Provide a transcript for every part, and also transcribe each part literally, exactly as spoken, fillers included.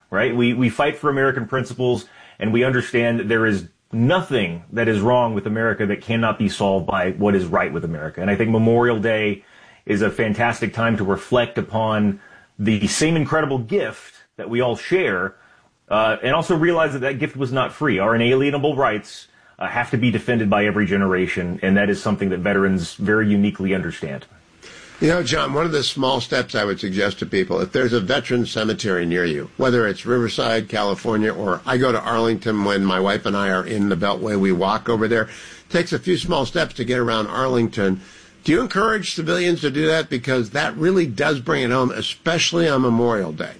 right? We, we fight for American principles, and we understand that there is nothing that is wrong with America that cannot be solved by what is right with America. And I think Memorial Day is a fantastic time to reflect upon the same incredible gift that we all share, uh, and also realize that that gift was not free. Our inalienable rights uh, have to be defended by every generation, and that is something that veterans very uniquely understand. You know, John, one of the small steps I would suggest to people, if there's a veteran cemetery near you, whether it's Riverside, California, or I go to Arlington when my wife and I are in the Beltway, we walk over there. It takes a few small steps to get around Arlington. Do you encourage civilians to do that? Because that really does bring it home, especially on Memorial Day.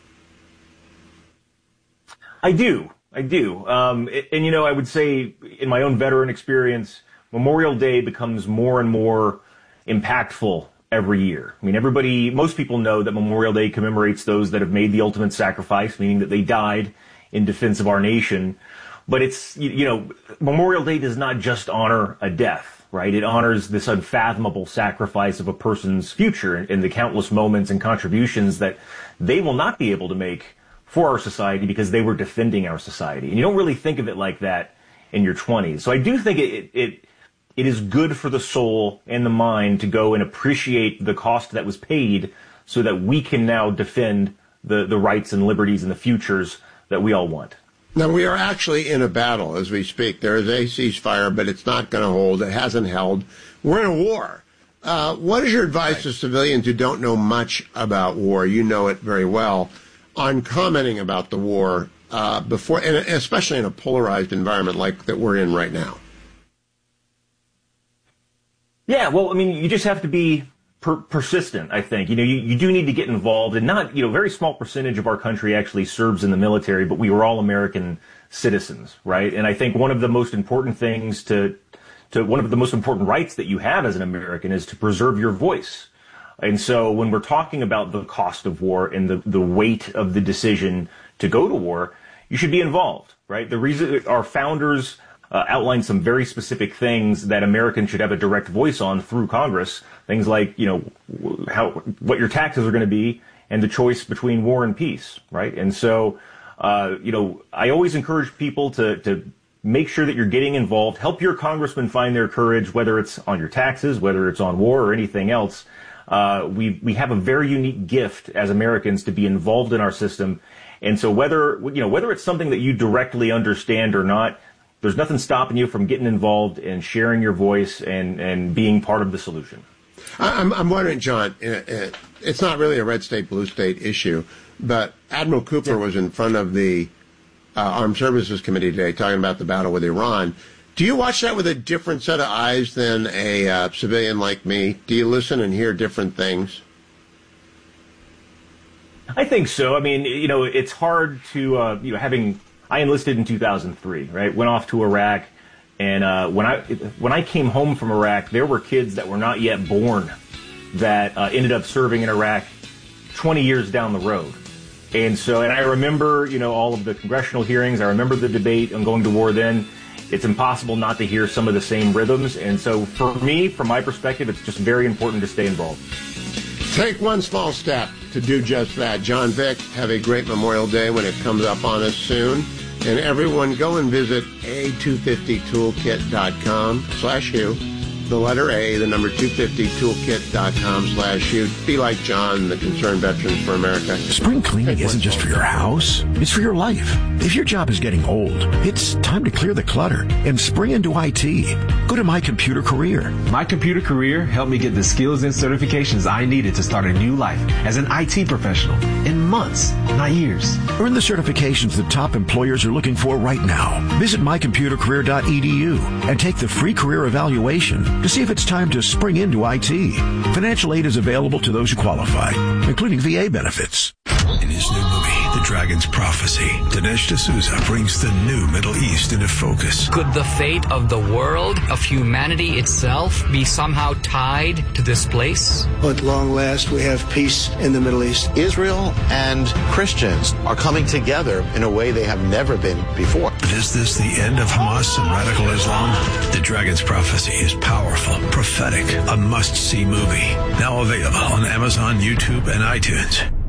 I do. I do. Um, and, and, you know, I would say in my own veteran experience, Memorial Day becomes more and more impactful every year. I mean, everybody, most people know that Memorial Day commemorates those that have made the ultimate sacrifice, meaning that they died in defense of our nation. But it's, you know, Memorial Day does not just honor a death, right? It honors this unfathomable sacrifice of a person's future and the countless moments and contributions that they will not be able to make for our society because they were defending our society. And you don't really think of it like that in your twenties. So I do think it, it, it is good for the soul and the mind to go and appreciate the cost that was paid so that we can now defend the, the rights and liberties and the futures that we all want. Now, we are actually in a battle as we speak. There is a ceasefire, but it's not going to hold. It hasn't held. We're in a war. Uh, what is your advice right. to civilians who don't know much about war? You know it very well. On commenting about the war uh, before, and especially in a polarized environment like that we're in right now. Yeah, well, I mean, you just have to be per- persistent, I think. You know, you, you do need to get involved, and not, you know, a very small percentage of our country actually serves in the military, but we were all American citizens, right? And I think one of the most important things to, to one of the most important rights that you have as an American is to preserve your voice. And so when we're talking about the cost of war and the, the weight of the decision to go to war, you should be involved, right? The reason our founders uh, outlined some very specific things that Americans should have a direct voice on through Congress, things like, you know, how, what your taxes are going to be and the choice between war and peace, right? And so, uh, you know, I always encourage people to, to make sure that you're getting involved, help your congressman find their courage, whether it's on your taxes, whether it's on war or anything else. Uh, we we have a very unique gift as Americans to be involved in our system, and so whether you know whether it's something that you directly understand or not, there's nothing stopping you from getting involved and sharing your voice and, and being part of the solution. I'm I'm wondering, John, it's not really a red state blue state issue, but Admiral Cooper was in front of the uh, Armed Services Committee today talking about the battle with Iran. Do you watch that with a different set of eyes than a uh, civilian like me? Do you listen and hear different things? I think so. I mean, you know, it's hard to, uh, you know, having, I enlisted in two thousand three, right? Went off to Iraq. And uh, when I when I came home from Iraq, there were kids that were not yet born that uh, ended up serving in Iraq twenty years down the road. And so, and I remember, you know, all of the congressional hearings. I remember the debate on going to war then. It's impossible not to hear some of the same rhythms. And so for me, from my perspective, it's just very important to stay involved. Take one small step to do just that. John Vick, have a great Memorial Day when it comes up on us soon. And everyone, go and visit A two fifty toolkit dot com slash you. The letter A, the number two fifty toolkit dot com slash you. Be like John, the Concerned Veterans for America. Spring cleaning isn't just for your house, it's for your life. If your job is getting old, it's time to clear the clutter and spring into I T. Go to My Computer Career. My Computer Career helped me get the skills and certifications I needed to start a new life as an I T professional in months, not years. Earn the certifications that top employers are looking for right now. Visit my computer career dot e d u and take the free career evaluation to see if it's time to spring into I T. Financial aid is available to those who qualify, including V A benefits. In his new movie, The Dragon's Prophecy, Dinesh D'Souza brings the new Middle East into focus. Could the fate of the world, of humanity itself, be somehow tied to this place? At long last, we have peace in the Middle East. Israel and Christians are coming together in a way they have never been before. But is this the end of Hamas and radical Islam? The Dragon's Prophecy is powerful, prophetic, a must-see movie. Now available on Amazon, YouTube, and iTunes.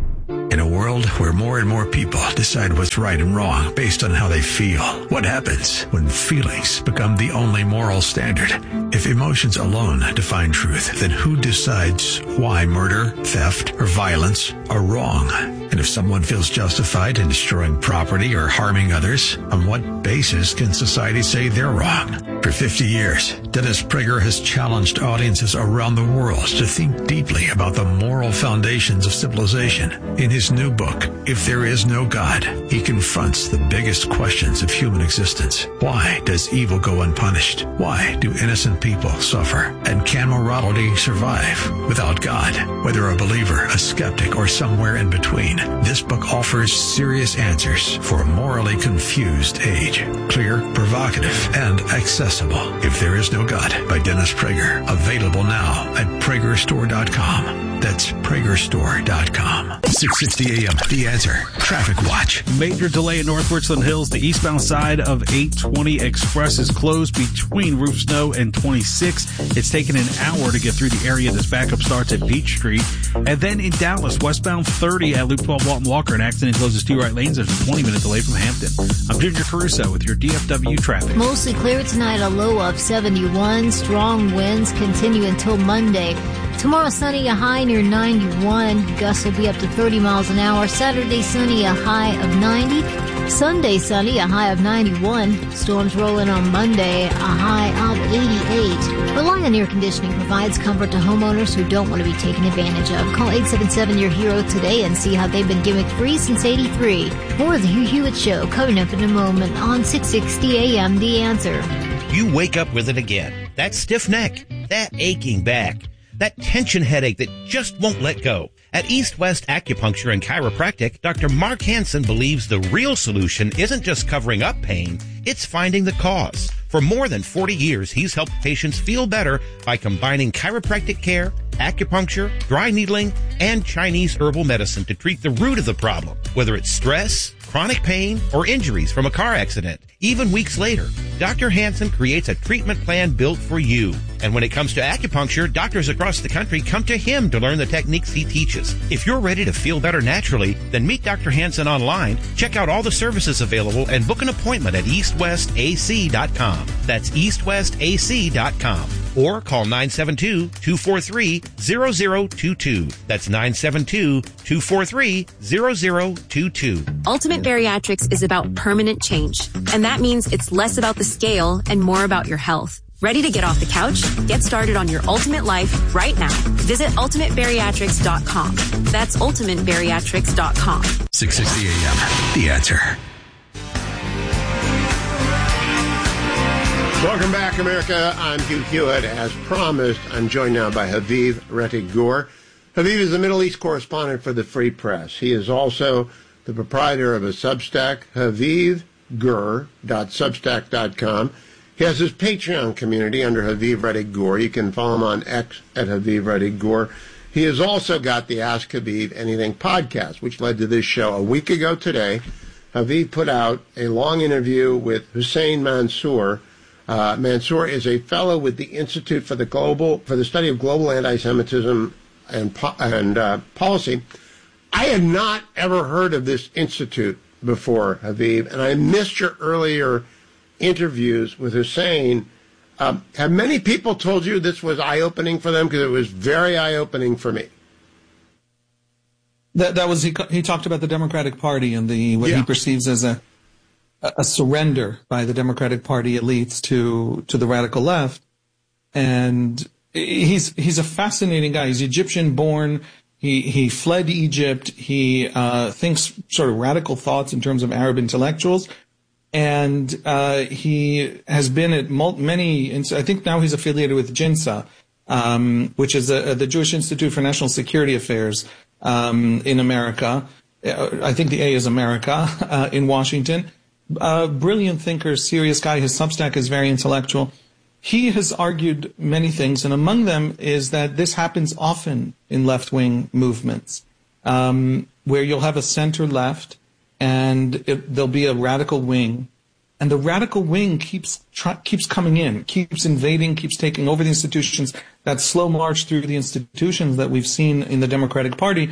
In a world where more and more people decide what's right and wrong based on how they feel, what happens when feelings become the only moral standard? If emotions alone define truth, then who decides why murder, theft, or violence are wrong? And if someone feels justified in destroying property or harming others, on what basis can society say they're wrong? For fifty years, Dennis Prager has challenged audiences around the world to think deeply about the moral foundations of civilization. In his new book, If There Is No God, he confronts the biggest questions of human existence. Why does evil go unpunished? Why do innocent people suffer? And can morality survive without God? Whether a believer, a skeptic, or somewhere in between, this book offers serious answers for a morally confused age. Clear, provocative, and accessible. If There Is No God by Dennis Prager. Available now at Prager Store dot com. That's Prager Store dot com. six sixty a.m. The Answer. Traffic Watch. Major delay in North Richland Hills. The eastbound side of eight twenty Express is closed between Roof Snow and twenty-six. It's taken an hour to get through the area. This backup starts at Beach Street. And then in Dallas, westbound thirty at Loop twelve Walton Walker. An accident closes two right lanes. There's a twenty minute delay from Hampton. I'm Junior Caruso with your D F W traffic. Mostly clear tonight, a low of seventy-one. Strong winds continue until Monday. Tomorrow sunny, a high near ninety-one. Gusts will be up to thirty miles an hour. Saturday sunny, a high of ninety. Sunday sunny, a high of ninety-one. Storms rolling on Monday, a high of eighty-eight. Reliant Air Conditioning provides comfort to homeowners who don't want to be taken advantage of. Call eight seven seven, your hero today and see how they've been gimmick-free since eighty-three. More of the Hugh Hewitt Show coming up in a moment on six sixty a.m. The Answer. You wake up with it again. That stiff neck, that aching back, that tension headache that just won't let go. At East West Acupuncture and Chiropractic, Doctor Mark Hansen believes the real solution isn't just covering up pain, it's finding the cause. For more than forty years, he's helped patients feel better by combining chiropractic care, acupuncture, dry needling, and Chinese herbal medicine to treat the root of the problem, whether it's stress, chronic pain, or injuries from a car accident. Even weeks later, Doctor Hansen creates a treatment plan built for you. And when it comes to acupuncture, doctors across the country come to him to learn the techniques he teaches. If you're ready to feel better naturally, then meet Doctor Hansen online, check out all the services available, and book an appointment at east west a c dot com. That's east west a c dot com. Or call nine seven two, two four three, zero zero two two. That's nine seven two, two four three, zero zero two two. Ultimate Bariatrics is about permanent change, and that means it's less about the scale and more about your health. Ready to get off the couch? Get started on your ultimate life right now. Visit ultimate bariatrics dot com. That's ultimate bariatrics dot com. six sixty a.m. The Answer. Welcome back, America. I'm Hugh Hewitt. As promised, I'm joined now by Haviv Rettig Gur. Haviv is the Middle East correspondent for the Free Press. He is also the proprietor of a Substack, haviv gur dot substack dot com. He has his Patreon community under Haviv Rettig Gur. You can follow him on X at Haviv Rettig Gur. He has also got the Ask Haviv Anything podcast, which led to this show. A week ago today, Haviv put out a long interview with Hussein Mansour. Uh, Mansour is a fellow with the Institute for the Global for the Study of Global Anti-Semitism and, po- and uh, Policy. I had not ever heard of this institute before, Haviv, and I missed your earlier interviews with Hussein. Um, have many people told you this was eye-opening for them? Because it was very eye-opening for me. That that was he. He talked about the Democratic Party and the what yeah. he perceives as a a surrender by the Democratic Party elites to to the radical left, and he's he's a fascinating guy. He's Egyptian-born. He he fled Egypt. He uh, thinks sort of radical thoughts in terms of Arab intellectuals. And uh, he has been at many, I think now he's affiliated with JINSA, um, which is a, the Jewish Institute for National Security Affairs um, in America. I think the A is America, uh, in Washington. Uh, brilliant thinker, serious guy. His Substack is very intellectual. He has argued many things, and among them is that this happens often in left-wing movements, um, where you'll have a center-left, and it, there'll be a radical wing, and the radical wing keeps try, keeps coming in, keeps invading, keeps taking over the institutions. That slow march through the institutions that we've seen in the Democratic Party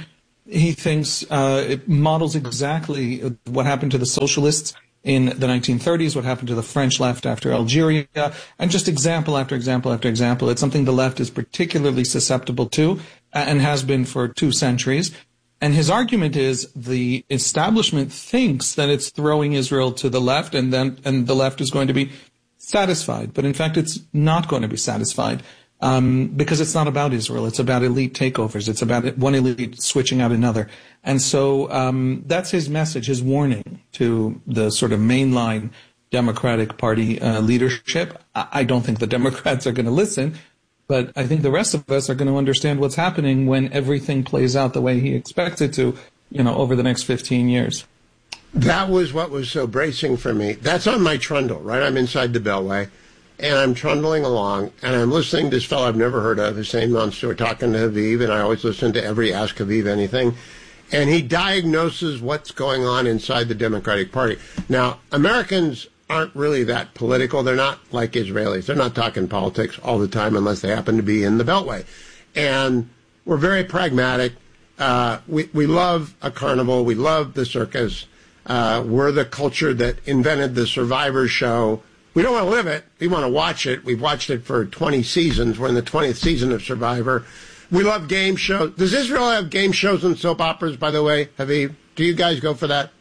he thinks uh, it models exactly what happened to the socialists in the nineteen thirties, what happened to the French left after Algeria, and just example after example after example. It's something the left is particularly susceptible to and has been for two centuries. And his argument is the establishment thinks that it's throwing Israel to the left, and then and the left is going to be satisfied. But in fact, it's not going to be satisfied. Um, because it's not about Israel. It's about elite takeovers. It's about one elite switching out another. And so um, that's his message, his warning to the sort of mainline Democratic Party uh, leadership. I don't think the Democrats are going to listen, but I think the rest of us are going to understand what's happening when everything plays out the way he expects it to, you know, over the next fifteen years. That was what was so bracing for me. That's on my trundle, right? I'm inside the Beltway. And I'm trundling along, and I'm listening to this fellow I've never heard of, Hussein Mansour, talking to Haviv, and I always listen to every Ask Haviv Anything. And he diagnoses what's going on inside the Democratic Party. Now, Americans aren't really that political. They're not like Israelis. They're not talking politics all the time unless they happen to be in the Beltway. And we're very pragmatic. Uh, we, we love a carnival. We love the circus. Uh, we're the culture that invented the Survivor show. We don't want to live it. We want to watch it. We've watched it for twenty seasons. We're in the twentieth season of Survivor. We love game shows. Does Israel have game shows and soap operas, by the way? Haviv, do you guys go for that?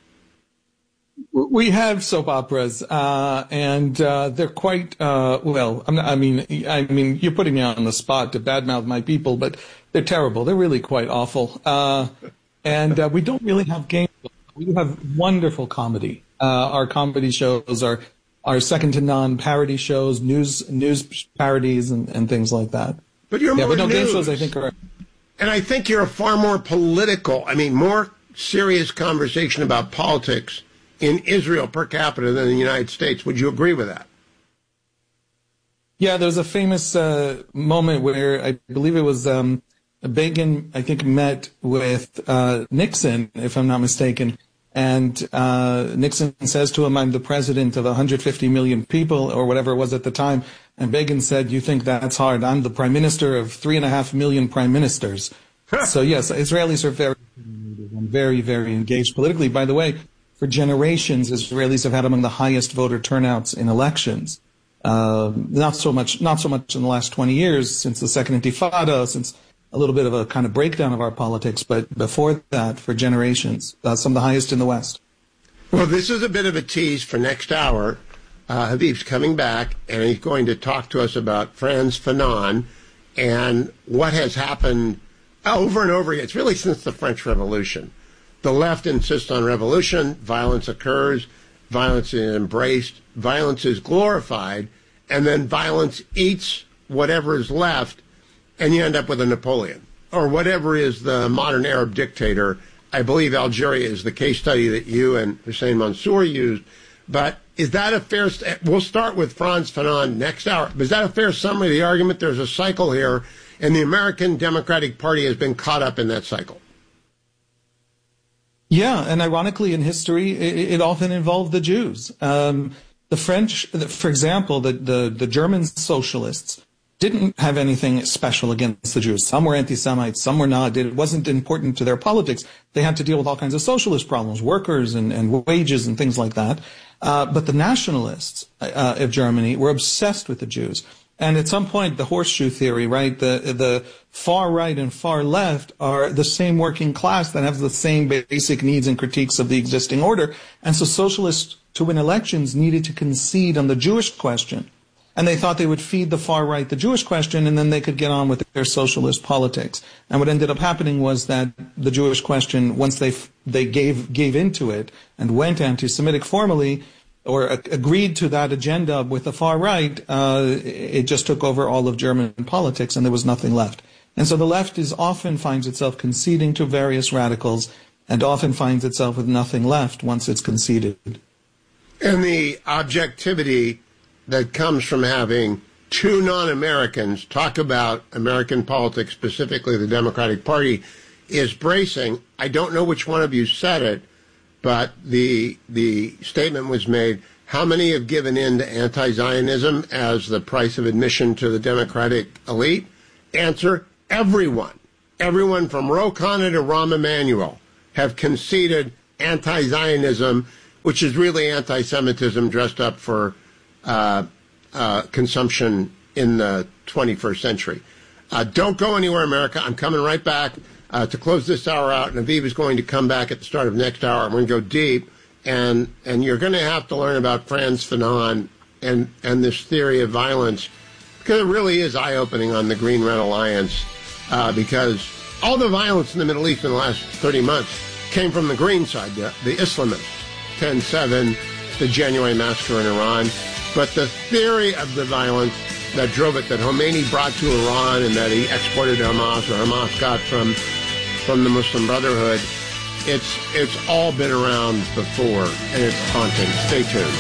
We have soap operas, uh, and uh, they're quite, uh, well, I'm not, I mean, I mean, you're putting me on the spot to badmouth my people, but they're terrible. They're really quite awful. Uh, and uh, we don't really have game shows. We have wonderful comedy. Uh, our comedy shows are are second to none. Parody shows, news news parodies, and, and things like that. But you're yeah, more but no, news. Game shows, I think, are. And I think you're a far more political, I mean, more serious conversation about politics in Israel per capita than in the United States. Would you agree with that? Yeah, there's a famous uh, moment where I believe it was um, Begin, I think, met with uh, Nixon, if I'm not mistaken. And uh, Nixon says to him, I'm the president of one hundred fifty million people, or whatever it was at the time. And Begin said, you think that's hard? I'm the prime minister of three and a half million prime ministers. So, yes, Israelis are very, very, very engaged politically. By the way, for generations, Israelis have had among the highest voter turnouts in elections. Uh, not so much, not so much in the last twenty years, since the Second Intifada, since a little bit of a kind of breakdown of our politics, but before that, for generations, uh, some of the highest in the West. Well, this is a bit of a tease for next hour. Uh, Haviv's coming back, and he's going to talk to us about Frantz Fanon and what has happened over and over again. It's really since the French Revolution. The left insists on revolution, violence occurs, violence is embraced, violence is glorified, and then violence eats whatever is left, and you end up with a Napoleon, or whatever is the modern Arab dictator. I believe Algeria is the case study that you and Hussein Mansour used. But is that a fair, st- we'll start with Frantz Fanon next hour, but is that a fair summary of the argument? There's a cycle here, and the American Democratic Party has been caught up in that cycle. Yeah, and ironically in history, it, it often involved the Jews. Um, the French, for example, the, the, the German socialists didn't have anything special against the Jews. Some were anti-Semites, some were not. It wasn't important to their politics. They had to deal with all kinds of socialist problems, workers and, and wages and things like that. Uh, but the nationalists uh, of Germany were obsessed with the Jews. And at some point, the horseshoe theory, right, the the far right and far left are the same working class that have the same basic needs and critiques of the existing order. And so socialists, to win elections, needed to concede on the Jewish question. And they thought they would feed the far right the Jewish question, and then they could get on with their socialist politics. And what ended up happening was that the Jewish question, once they they gave gave into it and went anti-Semitic formally, or agreed to that agenda with the far right, uh, it just took over all of German politics, and there was nothing left. And so the left is often finds itself conceding to various radicals, and often finds itself with nothing left once it's conceded. And the objectivity that comes from having two non-Americans talk about American politics, specifically the Democratic Party, is bracing. I don't know which one of you said it, but the the statement was made, how many have given in to anti-Zionism as the price of admission to the Democratic elite? Answer, everyone. everyone from Ro Khanna to Rahm Emanuel have conceded anti-Zionism, which is really anti-Semitism dressed up for uh, uh, consumption in the twenty-first century. Uh, don't go anywhere, America. I'm coming right back uh, to close this hour out, and Aviv is going to come back at the start of next hour. I'm going to go deep, and and you're going to have to learn about Frantz Fanon and, and this theory of violence, because it really is eye-opening on the Green Red Alliance, uh, because all the violence in the Middle East in the last thirty months came from the green side, the, the Islamists, ten seven, the January massacre in Iran. But the theory of the violence that drove it, that Khomeini brought to Iran and that he exported to Hamas, or Hamas got from from the Muslim Brotherhood, it's it's all been around before, and it's haunting. Stay tuned.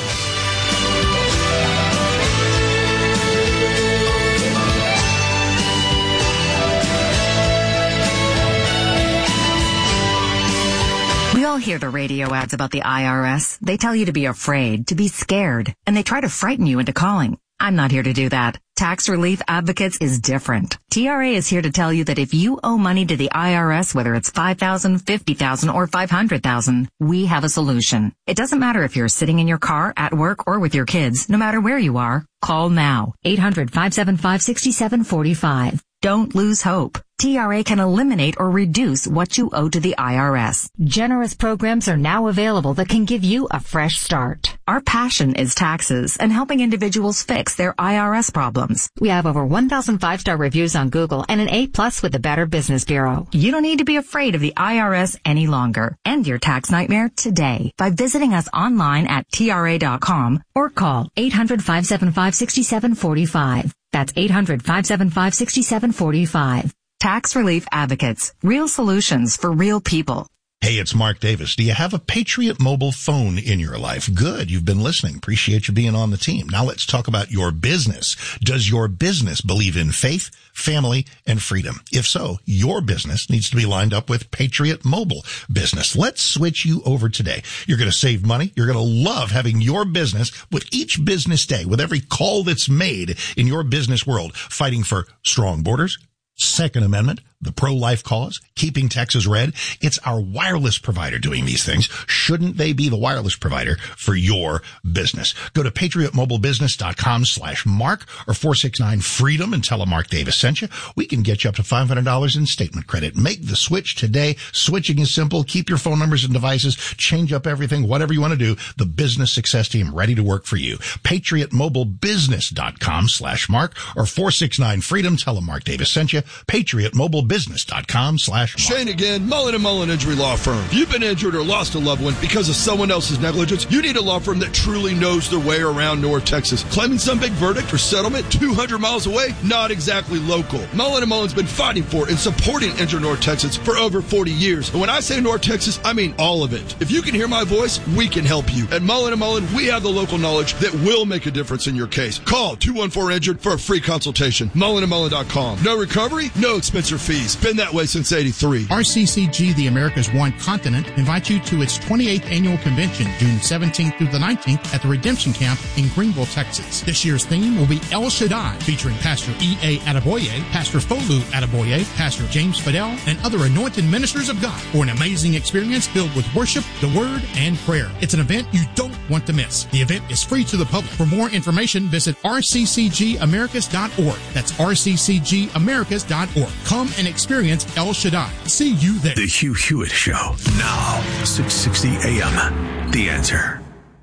We all hear the radio ads about the I R S. They tell you to be afraid, to be scared, and they try to frighten you into calling. I'm not here to do that. Tax Relief Advocates is different. T R A is here to tell you that if you owe money to the I R S, whether it's five thousand dollars, fifty thousand dollars, or five hundred thousand dollars, we have a solution. It doesn't matter if you're sitting in your car, at work, or with your kids. No matter where you are, call now. eight hundred, five seven five, six seven four five. Don't lose hope. T R A can eliminate or reduce what you owe to the I R S. Generous programs are now available that can give you a fresh start. Our passion is taxes and helping individuals fix their I R S problems. We have over one thousand five-star reviews on Google and an A plus with the Better Business Bureau. You don't need to be afraid of the I R S any longer. End your tax nightmare today by visiting us online at T R A dot com or call eight hundred, five seven five, six seven four five. That's eight hundred, five seven five, six seven four five. Tax Relief Advocates. Real solutions for real people. Hey, it's Mark Davis. Do you have a Patriot mobile phone in your life? Good. You've been listening. Appreciate you being on the team. Now let's talk about your business. Does your business believe in faith, family, and freedom? If so, your business needs to be lined up with Patriot Mobile Business. Let's switch you over today. You're going to save money. You're going to love having your business with each business day, with every call that's made in your business world, fighting for strong borders, Second Amendment, the pro-life cause, keeping Texas red. It's our wireless provider doing these things. Shouldn't they be the wireless provider for your business? Go to patriot mobile business dot com slash mark or four six nine freedom and tell them Mark Davis sent you. We can get you up to five hundred dollars in statement credit. Make the switch today. Switching is simple. Keep your phone numbers and devices. Change up everything, whatever you want to do. The business success team ready to work for you. patriot mobile business dot com slash mark or four six nine freedom. Tell them Mark Davis sent you. patriot mobile business dot com slash mark. Shane again, Mullen and Mullen Injury Law Firm. If you've been injured or lost a loved one because of someone else's negligence, you need a law firm that truly knows their way around North Texas. Claiming some big verdict or settlement two hundred miles away? Not exactly local. Mullen and Mullen's been fighting for and supporting injured North Texas for over forty years. And when I say North Texas, I mean all of it. If you can hear my voice, we can help you. At Mullen and Mullen, we have the local knowledge that will make a difference in your case. Call two one four injured for a free consultation. mullen and mullen dot com. No recovery, no expense or fees. Been that way since eighty-three. R C C G, the America's One Continent, invites you to its twenty-eighth annual convention, June seventeenth through the nineteenth at the Redemption Camp in Greenville, Texas. This year's theme will be El Shaddai, featuring Pastor E A. Adeboye, Pastor Folu Adeboye, Pastor James Fidel, and other anointed ministers of God for an amazing experience filled with worship, the Word, and prayer. It's an event you don't want to miss. The event is free to the public. For more information, visit r c c g americas dot org. That's r c c g americas dot org. Come and experience El Shaddai. See you there. The Hugh Hewitt Show. Now, six sixty A M. The Answer.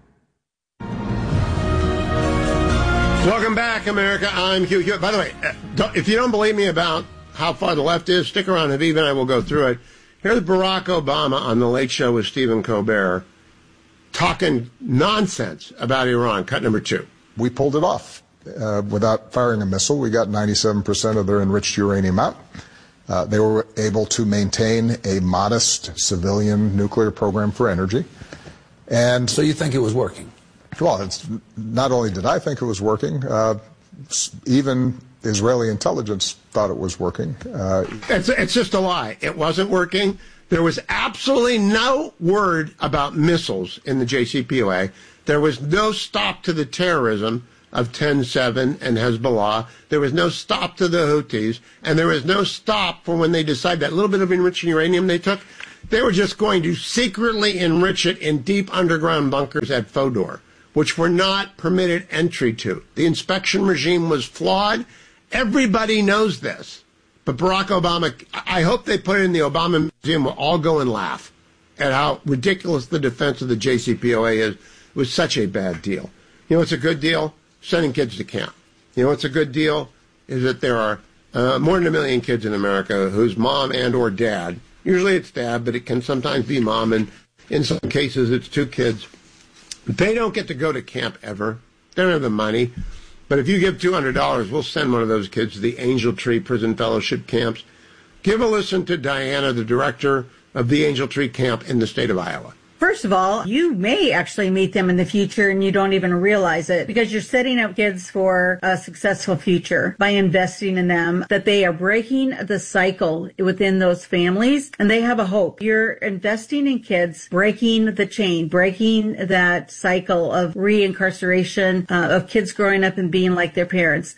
Welcome back, America. I'm Hugh Hewitt. By the way, if you don't believe me about how far the left is, stick around. Aviv and I will go through it. Here's Barack Obama on The Late Show with Stephen Colbert talking nonsense about Iran. Cut number two. We pulled it off uh, without firing a missile. We got ninety-seven percent of their enriched uranium out. Uh, they were able to maintain a modest civilian nuclear program for energy. And so you think it was working? Well, it's, not only did I think it was working, uh, even Israeli intelligence thought it was working. Uh, it's, it's just a lie. It wasn't working. There was absolutely no word about missiles in the J C P O A. There was no stop to the terrorism. of ten seven and Hezbollah. There was no stop to the Houthis, and there was no stop for when they decided that little bit of enriched uranium they took, they were just going to secretly enrich it in deep underground bunkers at Fodor, which were not permitted entry to. The inspection regime was flawed. Everybody knows this. But Barack Obama, I hope they put it in the Obama Museum. We'll all go and laugh at how ridiculous the defense of the J C P O A is. It was such a bad deal. You know what's a good deal? Sending kids to camp. You know what's a good deal? Is that there are uh, more than a million kids in America whose mom and or dad, usually it's dad, but it can sometimes be mom, and in some cases it's two kids. They don't get to go to camp ever. They don't have the money. But if you give two hundred dollars, we'll send one of those kids to the Angel Tree Prison Fellowship camps. Give a listen to Diana, the director of the Angel Tree Camp in the state of Iowa. First of all, you may actually meet them in the future and you don't even realize it because you're setting up kids for a successful future by investing in them, that they are breaking the cycle within those families and they have a hope. You're investing in kids, breaking the chain, breaking that cycle of reincarceration, uh, of kids growing up and being like their parents.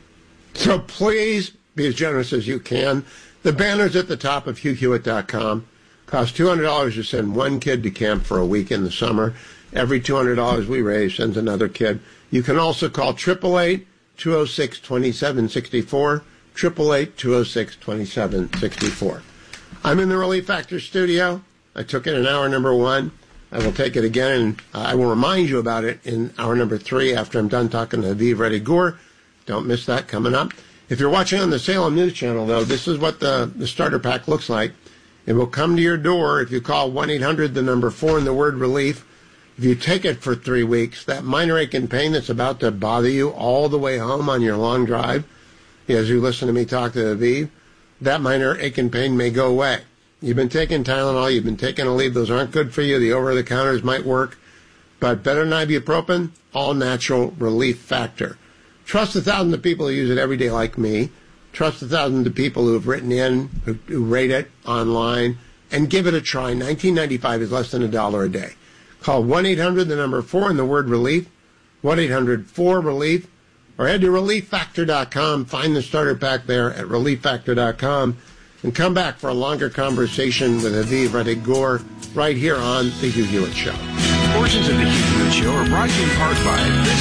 So please be as generous as you can. The banner's at the top of Hugh Hewitt dot com. Costs two hundred dollars to send one kid to camp for a week in the summer. Every two hundred dollars we raise sends another kid. You can also call eight eight eight, two oh six, two seven six four, eight eight eight, two oh six, two seven six four. I'm in the Relief Factor studio. I took it in hour number one. I will take it again, and I will remind you about it in hour number three after I'm done talking to Aviv Reddy-Gur. Don't miss that coming up. If you're watching on the Salem News Channel, though, this is what the, the starter pack looks like. It will come to your door if you call one eight hundred, the number four, and the word relief. If you take it for three weeks, that minor ache and pain that's about to bother you all the way home on your long drive, as you listen to me talk to Aviv, that minor ache and pain may go away. You've been taking Tylenol, you've been taking Aleve, those aren't good for you. The over-the-counters might work, but better than ibuprofen, all-natural relief factor. Trust the thousands of people who use it every day like me. Trust the thousands of people who have written in, who, who rate it online, and give it a try. nineteen ninety-five is less than a dollar a day. Call one eight hundred, the number four, and the word relief, one eight hundred four relief, or head to relief factor dot com. Find the starter pack there at relief factor dot com, and come back for a longer conversation with Aviv Reddy-Gur right here on The Hugh Hewitt Show. Portions of The Hugh Hewitt Show are brought to you in part by this